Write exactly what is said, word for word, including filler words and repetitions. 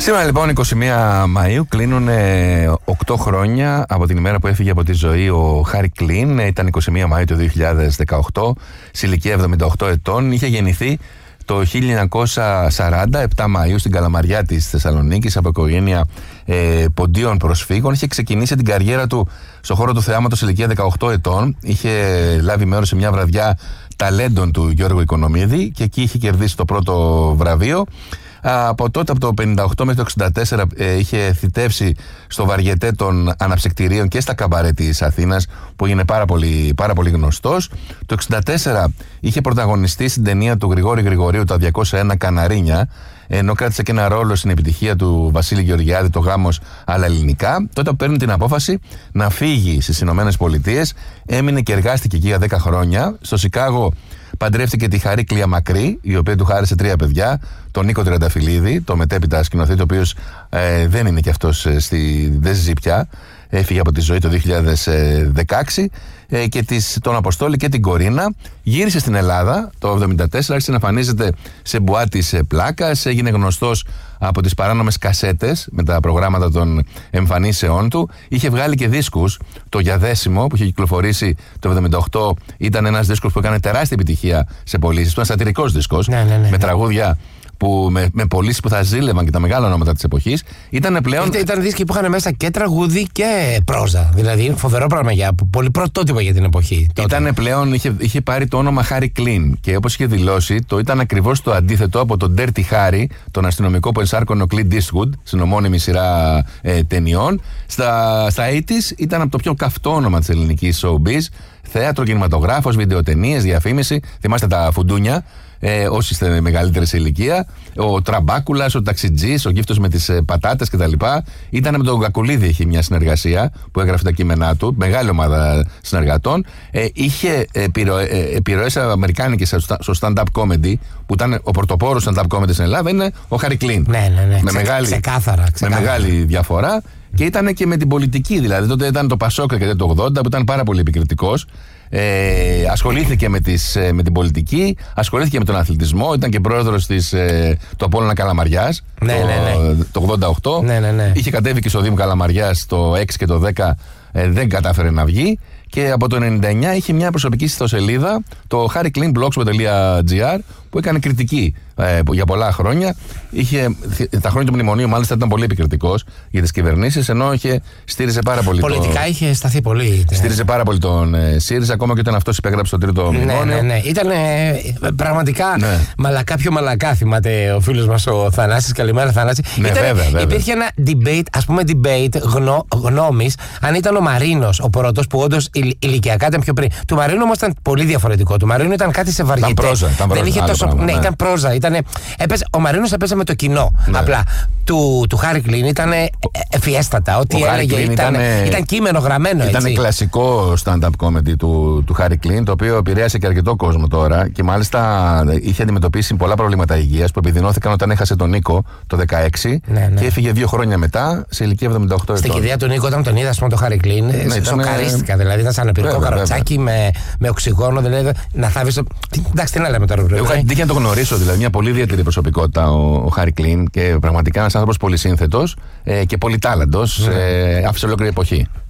Σήμερα λοιπόν εικοστή πρώτη Μαΐου κλείνουν οκτώ χρόνια από την ημέρα που έφυγε από τη ζωή ο Χάρι Κλίν. Ήταν εικοστή πρώτη Μαΐου του δύο χιλιάδες δεκαοκτώ, σε ηλικία εβδομήντα οκτώ ετών. Είχε γεννηθεί το χίλια εννιακόσια σαράντα, επτά Μαΐου, στην Καλαμαριά της Θεσσαλονίκης, από οικογένεια ε, ποντίων προσφύγων. Είχε ξεκινήσει την καριέρα του στον χώρο του θεάματος σε ηλικία δεκαοκτώ ετών. Είχε λάβει μέρος σε μια βραδιά ταλέντων του Γιώργου Οικονομίδη και εκεί είχε κερδίσει το πρώτο βραβείο. Από τότε, από το πενήντα οκτώ μέχρι το εξήντα τέσσερα, ε, είχε θητεύσει στο βαριετέ των αναψυκτηρίων και στα καμπαρέ της Αθήνας, που έγινε πάρα πολύ, πάρα πολύ γνωστός. Το εξήντα τέσσερα είχε πρωταγωνιστεί στην ταινία του Γρηγόρη Γρηγορίου, τα διακόσια ένα Καναρίνια, ενώ κράτησε και ένα ρόλο στην επιτυχία του Βασίλη Γεωργιάδη, το Γάμος αλλά ελληνικά. Τότε παίρνει την απόφαση να φύγει στις Ηνωμένες Πολιτείες, έμεινε και εργάστηκε εκεί για δέκα χρόνια. Στο Σικάγο παντρεύτηκε τη Χαρίκλια Μακρύ, η οποία του χάρισε τρία παιδιά, τον Νίκο Τριανταφυλλίδη, το μετέπειτα σκηνοθέτη, ο οποίος ε, δεν είναι και αυτός ε, στη, δεν ζει πια, έφυγε από τη ζωή το δύο χιλιάδες δεκαέξι, ε, και της, τον Αποστόλη και την Κορίνα. Γύρισε στην Ελλάδα το εβδομήντα τέσσερα, άρχισε να εμφανίζεται σε μπουά της πλάκας, έγινε γνωστός από τις παράνομες κασέτες με τα προγράμματα των εμφανίσεών του. Είχε βγάλει και δίσκους. Το Γιαδέσιμο που είχε κυκλοφορήσει το εβδομήντα οκτώ ήταν ένας δίσκος που έκανε τεράστια επιτυχία σε πωλήσεις. Ήταν σατυρικός δίσκος, ναι, ναι, ναι, με τραγούδια που, με, με πωλήσεις που θα ζήλευαν και τα μεγάλα ονόματα της εποχής. Ήταν πλέον. Ήταν, ήταν δίσκοι που είχαν μέσα και τραγούδι και πρόζα. Δηλαδή είναι φοβερό πράγμα, για πολύ πρωτότυπο για την εποχή. Ήταν πλέον, είχε, είχε πάρει το όνομα Χάρι Κλίν και όπως είχε δηλώσει, το ήταν ακριβώς το αντίθετο από τον Dirty Harry, τον αστυνομικό που ενσάρκωνε ο Clint Eastwood στην ομώνυμη σειρά ε, ταινιών. Στα, στα ογδόντα ήταν από το πιο καυτό όνομα της ελληνικής showbiz. Θέατρο, κινηματογράφος, βιντεοτενίες, διαφήμιση. Θυμάστε τα φουντούνια, ε, όσοι είστε μεγαλύτεροι σε ηλικία. Ο Τραμπάκουλας, ο Ταξιτζής, ο Γύφτος με τις ε, πατάτες κτλ. Ήταν με τον Κακουλίδη, είχε μια συνεργασία που έγραφε τα κείμενά του. Μεγάλη ομάδα συνεργατών. Ε, είχε επιρροέ, ε, επιρροές αμερικάνικες στο stand-up comedy, που ήταν ο πρωτοπόρος stand-up comedy στην Ελλάδα, είναι ο Χάρι Κλίν. Ναι, ναι, ναι. Με, Ξε, μεγάλη, ξεκάθαρα, ξεκάθαρα. με μεγάλη διαφορά. Και ήταν και με την πολιτική, δηλαδή τότε ήταν το Πασόκ και το ογδόντα, που ήταν πάρα πολύ επικριτικός. Ε, ασχολήθηκε με, τις, με την πολιτική, ασχολήθηκε με τον αθλητισμό, ήταν και πρόεδρος της, ε, του Απόλλωνα Καλαμαριάς, ναι, το, ναι, ναι. το ογδόντα οκτώ. Ναι, ναι, ναι. Είχε κατέβει και στο Δήμο Καλαμαριάς το έξι και το δέκα, ε, δεν κατάφερε να βγει. Και από το ενενήντα εννιά είχε μια προσωπική ιστοσελίδα, το harrycleanblogspot τελεία gr, που έκανε κριτική ε, για πολλά χρόνια. Είχε, τα χρόνια του μνημονίου μάλιστα ήταν πολύ επικριτικός για τις κυβερνήσεις, ενώ είχε, στήριζε πάρα πολύ. Πολιτικά το, είχε σταθεί πολύ. Στήριζε πάρα πολύ τον ε, ΣΥΡΙΖΑ, ακόμα και όταν αυτός υπέγραψε το τρίτο ναι, μνημόνιο. Ναι, ναι. Ήταν ε, πραγματικά ναι. μαλακά πιο μαλακά, θυμάται ο φίλος μας ο Θανάσης. Καλημέρα, Θανάση. Ναι, ήταν, βέβαια, βέβαια. Υπήρχε ένα debate, ας πούμε debate γνω, γνώμης, αν ήταν ο Μαρίνος ο πρώτος, που όντως ηλικιακά ήταν πιο πριν. Του Μαρίνου όμως ήταν πολύ διαφορετικό. Του Μαρίνου ήταν κάτι σε βαριετέ. Ήταν πρόζα. Ήταν πρόζα, δεν είχε τόσο. πράγμα, ναι, ναι, ήταν πρόζα. Ήτανε, έπαιζε, ο Μαρίνος έπαιζε με το κοινό. Ναι. Απλά του, του Χάρι Κλίν ήταν εφιέστατα. Ό,τι έλεγε ήταν, ήτανε, ήταν κείμενο γραμμένο. Ήταν έτσι. Κλασικό stand-up comedy του, του Χάρι Κλίν, το οποίο επηρέασε και αρκετό κόσμο τώρα και μάλιστα είχε αντιμετωπίσει πολλά προβλήματα υγείας που επιδεινώθηκαν όταν έχασε τον Νίκο το δεκαέξι, ναι, ναι. και έφυγε δύο χρόνια μετά σε ηλικία εβδομήντα οκτώ ετών. Στην κηδεία του Νίκο, όταν τον είδα, το Χάρι Κλίν, ναι, σοκαρίστηκα. Δηλαδή ήταν σαν αναπηρικό καροτσάκι με, με οξυγόνο. Δηλαδή να θάβει. Εντάξει, τι να λέμε τώρα. Εγώ είχα την τύχη να το γνωρίσω, δηλαδή μια πολύ ιδιαίτερη προσωπικότητα ο, ο Χάρι Κλίν και πραγματικά ένας άνθρωπος πολύ σύνθετος ε, και πολύ τάλαντος. Ναι. Ε, άφησε ολόκληρη εποχή.